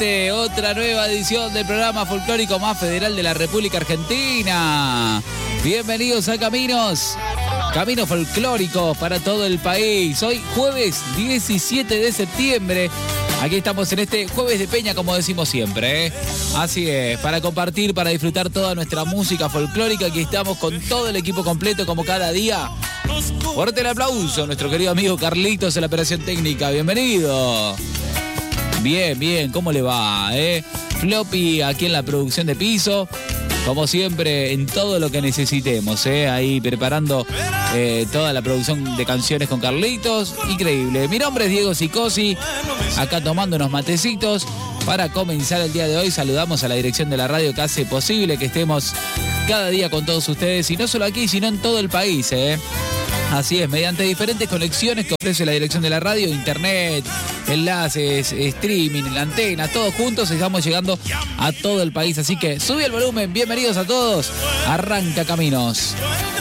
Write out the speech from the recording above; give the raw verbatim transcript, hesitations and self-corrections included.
gente, otra nueva edición del programa folclórico más federal de la República Argentina. Bienvenidos a Caminos, Caminos folclóricos para todo el país. Hoy jueves diecisiete de septiembre. Aquí estamos en este jueves de peña, como decimos siempre, ¿eh? Así es, para compartir, para disfrutar toda nuestra música folclórica. Aquí estamos con todo el equipo completo, como cada día. Fuerte el aplauso a nuestro querido amigo Carlitos en la operación técnica. Bienvenido. Bien, bien, ¿cómo le va, eh? Floppy aquí en la producción de piso. Como siempre, en todo lo que necesitemos, ¿eh? Ahí preparando eh, toda la producción de canciones con Carlitos. Increíble. Mi nombre es Diego Sicosi, acá tomando unos matecitos. Para comenzar el día de hoy, saludamos a la dirección de la radio que hace posible que estemos cada día con todos ustedes. Y no solo aquí, sino en todo el país, ¿eh? Así es, mediante diferentes conexiones que ofrece la dirección de la radio, internet, enlaces, streaming, la antena, todos juntos estamos llegando a todo el país. Así que sube el volumen, bienvenidos a todos. Arranca Caminos.